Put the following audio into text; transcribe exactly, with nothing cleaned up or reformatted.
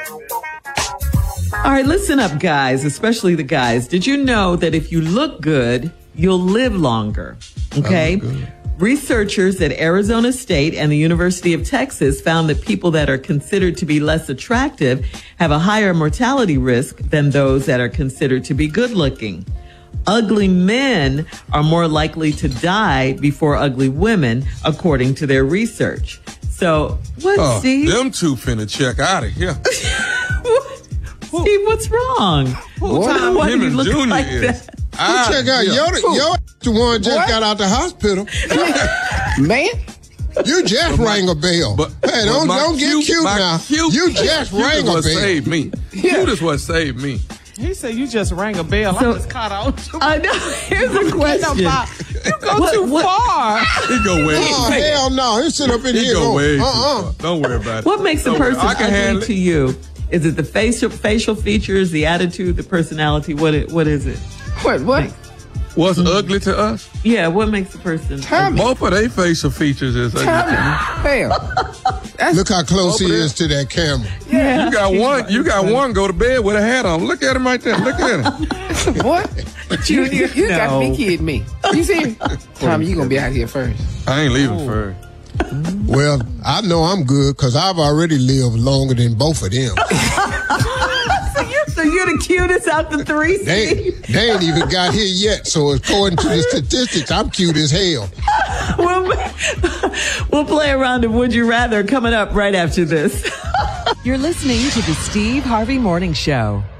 All right, listen up, guys, especially the guys. Did you know that if you look good, you'll live longer? Okay. Researchers at Arizona State and the University of Texas found that people that are considered to be less attractive have a higher mortality risk than those that are considered to be good looking. Ugly men are more likely to die before ugly women, according to their research. So, what, uh, Steve? Them two finna check out of here. Steve, what's wrong? What? Why Him do you and look Junior like is. that? Ah, check out yeah. your your the one just What? got out the hospital. Man, You just But my- rang a bell. But, hey, but don't my don't get cute my now. Cute, you just cute rang is a what bell. saved me. Cute is what saved me. He said you just rang a bell. So- I just caught on to I know. Here's a question. You go What- too what- far. He go way Oh, too hell no. He sit up in He here. go going, way too uh-uh. far. Don't worry about it. What makes a Don't worry. person I can ugly handle to it. you? Is it the facial facial features, the attitude, the personality? What it, what is it? what? What? What's ugly to us? Yeah, what makes a person? Tell me. Both of their facial features is ugly. Tell me. Hell. That's, Look how close he Over there. is to that camera. Yeah, You got one. You got one. Go to bed with a hat on. Look at him right there. Look at him. boy. Junior, you got to No. be kidding me. You see? Tommy, you going to be out here first. I ain't leaving first. Well, I know I'm good because I've already lived longer than both of them. So you're the cutest out the three. They, Steve. they ain't even got here yet. So according to the statistics, I'm cute as hell. We'll, we'll play around of Would You Rather coming up right after this. You're listening to the Steve Harvey Morning Show.